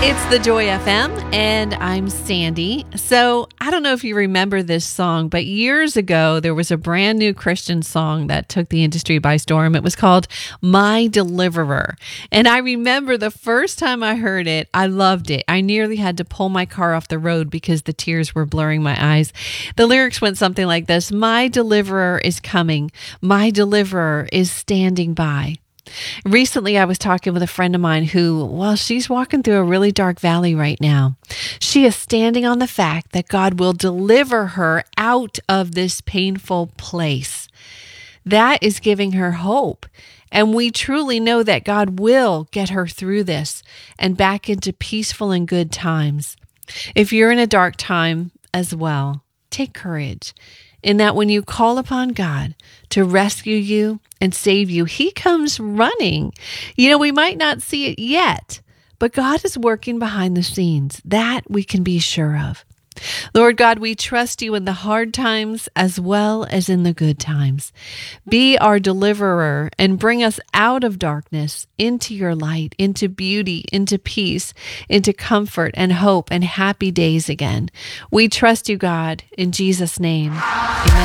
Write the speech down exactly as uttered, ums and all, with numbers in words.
It's the Joy F M, and I'm Sandy. So I don't know if you remember this song, but years ago, there was a brand new Christian song that took the industry by storm. It was called My Deliverer. And I remember the first time I heard it, I loved it. I nearly had to pull my car off the road because the tears were blurring my eyes. The lyrics went something like this: My deliverer is coming. My deliverer is standing by. Recently, I was talking with a friend of mine who, well, she's walking through a really dark valley right now. She is standing on the fact that God will deliver her out of this painful place. That is giving her hope. And we truly know that God will get her through this and back into peaceful and good times. If you're in a dark time as well, take courage in that when you call upon God to rescue you and save you, He comes running. You know, we might not see it yet, but God is working behind the scenes. That we can be sure of. Lord God, we trust you in the hard times as well as in the good times. Be our deliverer and bring us out of darkness into your light, into beauty, into peace, into comfort and hope and happy days again. We trust you, God, in Jesus' name. Amen.